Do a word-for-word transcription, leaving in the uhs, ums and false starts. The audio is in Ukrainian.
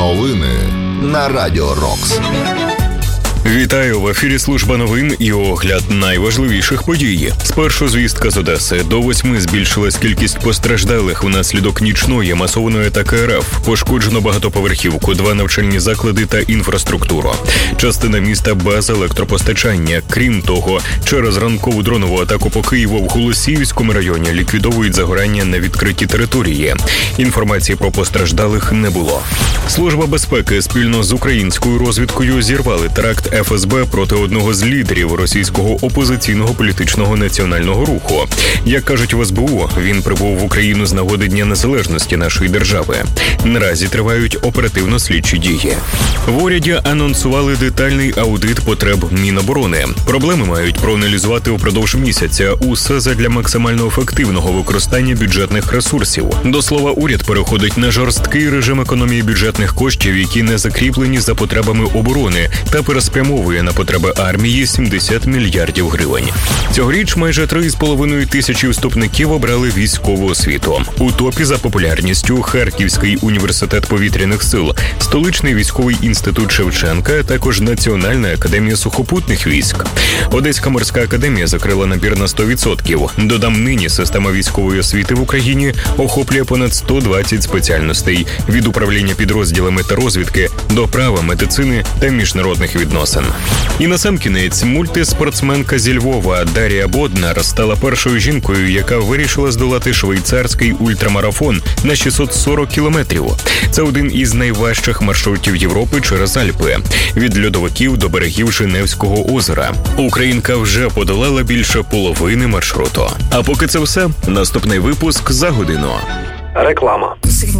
Новини на Радіо Рокс. Вітаю, в ефірі служба новин і огляд найважливіших подій. Спершу звістка з Одеси. До восьми збільшилась кількість постраждалих внаслідок нічної масованої атаки РФ. Пошкоджено багатоповерхівку, два навчальні заклади та інфраструктуру. Частина міста без електропостачання. Крім того, через ранкову дронову атаку по Києву в Голосіївському районі ліквідовують загорання на відкритій території. Інформації про постраждалих не було. Служба безпеки спільно з українською розвідкою зірвали теракт еф ес бе проти одного з лідерів російського опозиційного політичного національного руху. Як кажуть в ес бе у, він прибув в Україну з нагоди Дня Незалежності нашої держави. Наразі тривають оперативно-слідчі дії. В уряді анонсували детальний аудит потреб Міноборони. Проблеми мають проаналізувати упродовж місяця. Усе задля максимально ефективного використання бюджетних ресурсів. До слова, уряд переходить на жорсткий режим економії бюджетних коштів, які не закріплені за потребами оборони, та переспрямовує на потреби армії сімдесят мільярдів гривень. Цьогоріч майже три з половиною тисячі вступників обрали військову освіту. У топі за популярністю Харківський університет повітряних сил, столичний військовий інститут Шевченка, а також Національна академія сухопутних військ. Одеська морська академія закрила набір на сто відсотків. Додам, нині система військової освіти в Україні охоплює понад сто двадцять спеціальностей – від управління підрозділами та розвідки до права, медицини та міжнародних відносин. І насамкінець, мультиспортсменка зі Львова Дар'я Боднар стала першою жінкою, яка вирішила здолати швейцарський ультрамарафон на шістсот сорок кілометрів. Це один із найважчих маршрутів Європи через Альпи. Від льодовиків до берегів Женевського озера. Українка вже подолала більше половини маршруту. А поки це все, наступний випуск за годину. Реклама.